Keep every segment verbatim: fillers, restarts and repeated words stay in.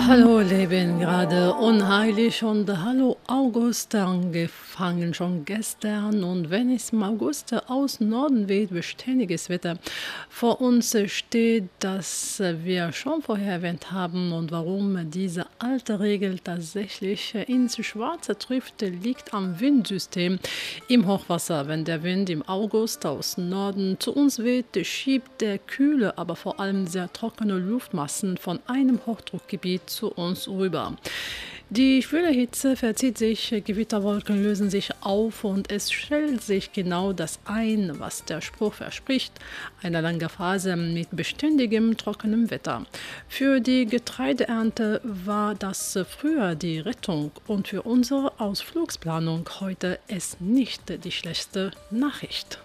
Hallo Leben, gerade unheilig und hallo August, angefangen schon gestern und wenn es im August aus Norden weht, beständiges Wetter. Vor uns steht, dass wir schon vorher erwähnt haben und warum diese alte Regel tatsächlich ins Schwarze trifft, liegt am Windsystem im Hochwasser. Wenn der Wind im August aus Norden zu uns weht, schiebt der kühle, aber vor allem sehr trockene Luftmassen von einem Hochdruckgebiet zu uns rüber. Die schwüle Hitze verzieht sich, Gewitterwolken lösen sich auf und es stellt sich genau das ein, was der Spruch verspricht, eine lange Phase mit beständigem trockenem Wetter. Für die Getreideernte war das früher die Rettung und für unsere Ausflugsplanung heute ist nicht die schlechte Nachricht.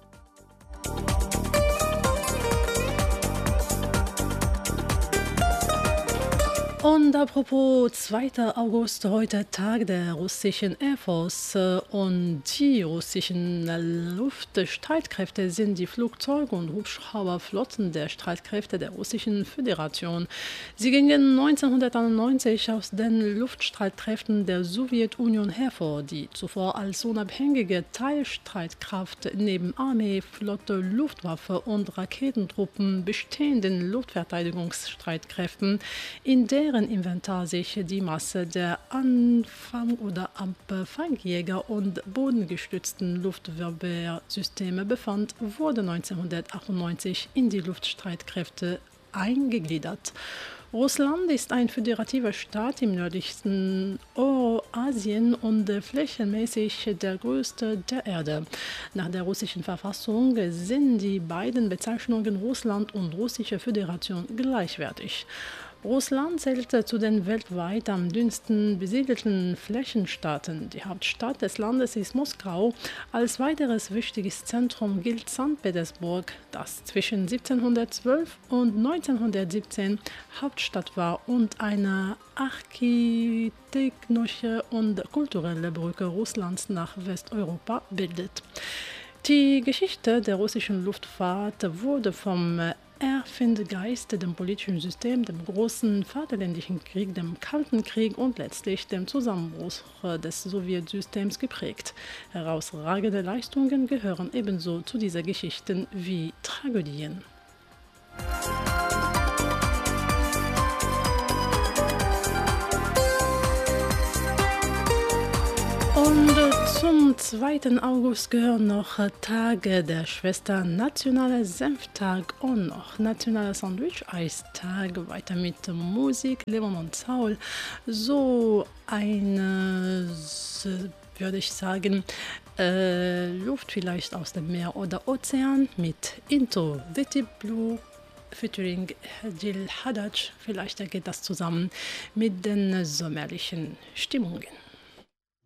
Und apropos zweiter August, heute Tag der russischen Air Force äh, und die russischen äh, Luftstreitkräfte sind die Flugzeuge- und Hubschrauberflotten der Streitkräfte der Russischen Föderation. Sie gingen neunzehnhunderteinundneunzig aus den Luftstreitkräften der Sowjetunion hervor, die zuvor als unabhängige Teilstreitkraft neben Armee, Flotte, Luftwaffe und Raketentruppen bestehenden Luftverteidigungsstreitkräften, in deren Inventar sich die Masse der Anfang- oder Abfangjäger und bodengestützten Luftabwehrsysteme befand, wurde neunzehnhundertachtundneunzig in die Luftstreitkräfte eingegliedert. Russland ist ein föderativer Staat im nördlichsten Eurasien und flächenmäßig der größte der Erde. Nach der russischen Verfassung sind die beiden Bezeichnungen Russland und Russische Föderation gleichwertig. Russland zählt zu den weltweit am dünnsten besiedelten Flächenstaaten. Die Hauptstadt des Landes ist Moskau. Als weiteres wichtiges Zentrum gilt Sankt Petersburg, das zwischen siebzehnhundertzwölf und neunzehnhundertsiebzehn Hauptstadt war und eine architektonische und kulturelle Brücke Russlands nach Westeuropa bildet. Die Geschichte der russischen Luftfahrt wurde vom Erfindergeist, dem politischen System, dem großen Vaterländischen Krieg, dem Kalten Krieg und letztlich dem Zusammenbruch des Sowjetsystems geprägt. Herausragende Leistungen gehören ebenso zu dieser Geschichte wie Tragödien. Und zum zweiten August gehören noch Tage der Schwester, nationaler Senftag und noch nationaler Sandwich-Eistag, weiter mit Musik, Lemon und Saul. So eine, würde ich sagen, äh, Luft vielleicht aus dem Meer oder Ozean mit Into the Deep Blue featuring Jill Haddad. Vielleicht geht das zusammen mit den sommerlichen Stimmungen.